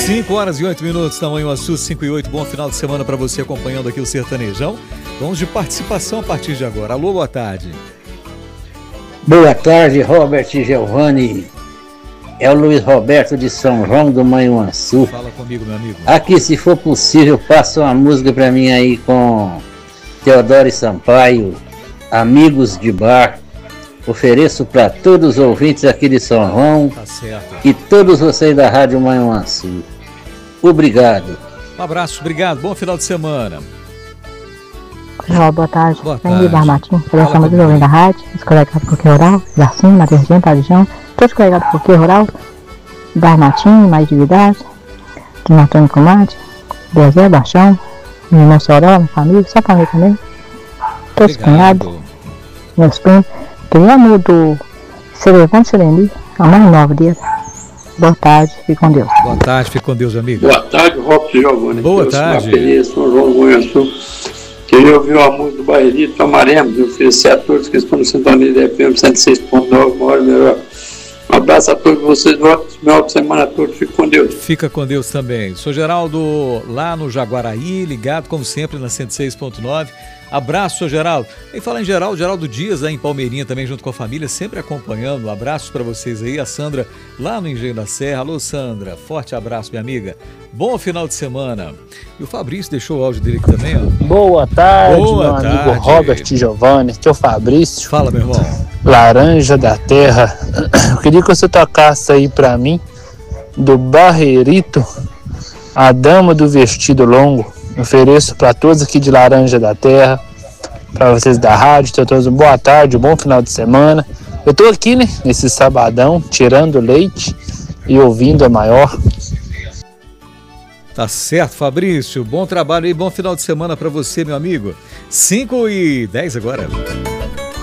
5h08, tamanho Açu 5:08. Bom final de semana para você acompanhando aqui o Sertanejão. Vamos de participação a partir de agora. Alô, boa tarde. Boa tarde, Robert e Giovanni. É o Luiz Roberto de São João do Manhuaçu. Fala comigo, meu amigo. Aqui, se for possível, passa uma música para mim aí com Teodoro e Sampaio, Amigos de Bar. Ofereço para todos os ouvintes aqui de São João. Tá certo. E todos vocês da Rádio Manhuaçu. Obrigado. Um abraço, obrigado. Bom final de semana. Boa tarde. Boa tarde. Bar Martins, seleção dos ouvintes da rádio, os colegas do Porquê Rural, Garcinho, Matheus, Tadijão, todos os colegas do Porquê Rural, Bar Martins, mais atividade, do Antônio Comate, Bezé, Baixão, meu irmão Soró, minha família, só família também, todos os cunhados, meus primos, criamos do Serevante Sereni, a mais nova dele. Boa tarde, fique com Deus. Boa tarde, fique com Deus, amigo. Boa tarde, Robson e Giovanni. Boa tarde. São João do Manhuaçu. Queria ouvir uma música do Bairrito, Tomaremos. Eu oferecer a todos que estão no Sintonia da FM 106.9, uma hora melhor. Um abraço a todos vocês, ótimo final de semana a todos, fique com Deus. Fica com Deus também. Sou Geraldo, lá no Jaguaraí, ligado como sempre na 106.9. Abraço, seu Geraldo. E falar em Geraldo Dias, lá em Palmeirinha também, junto com a família, sempre acompanhando. Abraços para vocês aí. A Sandra, lá no Engenho da Serra. Alô, Sandra. Forte abraço, minha amiga. Bom final de semana. E o Fabrício deixou o áudio dele aqui também, ó. Boa tarde, Boa meu tarde. amigo Robert Giovanni. Aqui é o Fabrício. Fala, meu irmão. Laranja da Terra. Eu queria que você tocasse aí pra mim, do Barreirito, A Dama do Vestido Longo. Ofereço para todos aqui de Laranja da Terra, para vocês da rádio. Tenham todos uma boa tarde, um bom final de semana. Eu tô aqui, né, nesse sabadão, tirando leite e ouvindo a maior. Tá certo, Fabrício. Bom trabalho aí, bom final de semana para você, meu amigo. 5:10 agora.